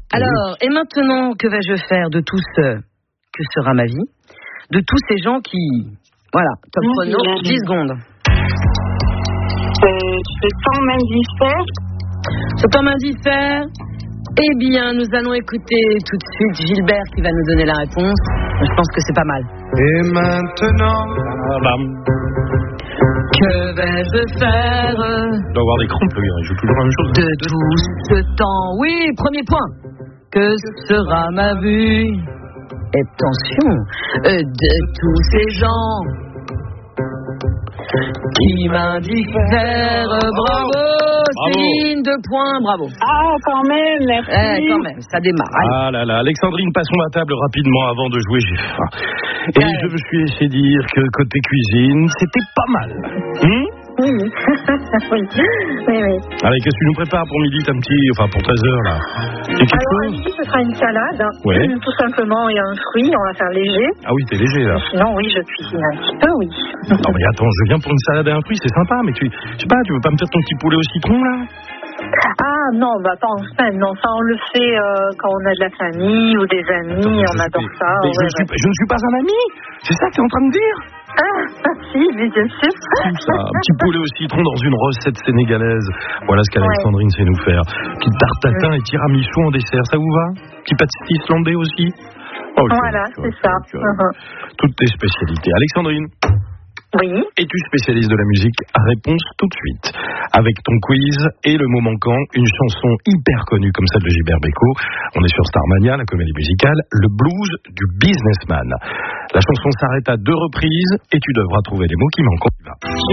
Alors, et maintenant, que vais-je faire de tout ce que sera ma vie? De tous ces gens qui... Voilà, top chrono, 10 secondes. Ce temps m'indiffère. Ce temps m'indiffère. Eh bien, nous allons écouter tout de suite Gilbert qui va nous donner la réponse. Je pense que c'est pas mal. Et maintenant, que vais-je faire Il doit avoir des crampes, le gars. Il joue toujours la même chose. de tout ce temps? Oui, premier point. Que sera ma vie? Et attention, de tous ces gens qui m'indiffèrent. Bravo, Céline, 2 points, bravo. Ah, quand même, merci. Quand même, ça démarre. Allez. Ah là là, Alexandrine, passons à table rapidement avant de jouer, j'ai faim. Et je me suis laissé dire que côté cuisine, c'était pas mal. Oui. oui. Allez, qu'est-ce que tu nous prépares pour midi, pour 13h là? Alors, à midi, ce sera une salade. Ouais. Tout simplement, et un fruit, on va faire léger. Ah oui, t'es léger là. Sinon, oui, je cuisine un petit peu, oui. Non mais attends, je viens pour une salade et un fruit, c'est sympa, mais tu veux pas me faire ton petit poulet au citron là? Ah non, pas en semaine, non, ça on le fait quand on a de la famille ou des amis, on adore ça. Mais je ne suis pas un ami, c'est ça que tu es en train de dire? Ah, si, mais bien sûr. Ça, un petit poulet au citron dans une recette sénégalaise. Voilà ce qu'Alexandrine sait nous faire. Petite tarte tatin et tiramisu en dessert, ça vous va? Petit pâtisserie islandais aussi? Oh, voilà, c'est ça. Toutes tes spécialités. Alexandrine? Oui. Es-tu spécialiste de la musique? Réponse tout de suite. Avec ton quiz et le mot manquant, une chanson hyper connue comme celle de Gilbert Bécaud. On est sur Starmania, la comédie musicale, le blues du businessman. La chanson s'arrête à 2 reprises et tu devras trouver les mots qui manquent.